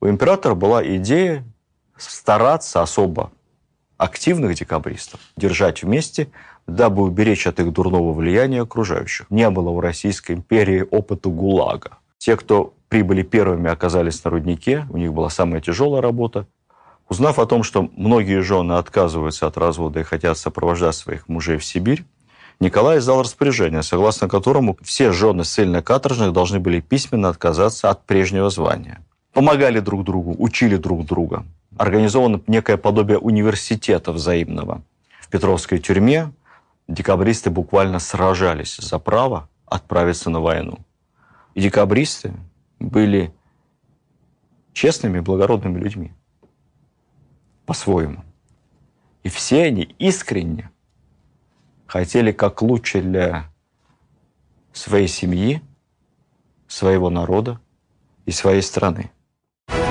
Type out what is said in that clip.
У императора была идея стараться особо активных декабристов держать вместе, дабы уберечь от их дурного влияния окружающих. Не было в Российской империи опыта ГУЛАГа. Те, кто прибыли первыми, оказались на руднике, у них была самая тяжелая работа. Узнав о том, что многие жены отказываются от развода и хотят сопровождать своих мужей в Сибирь, Николай издал распоряжение, согласно которому все жены ссыльно-каторжных должны были письменно отказаться от прежнего звания. Помогали друг другу, учили друг друга. Организовано некое подобие университета взаимного. В Петровской тюрьме декабристы буквально сражались за право отправиться на войну. И декабристы были честными, благородными людьми. По-своему. И все они искренне хотели как лучше для своей семьи, своего народа и своей страны.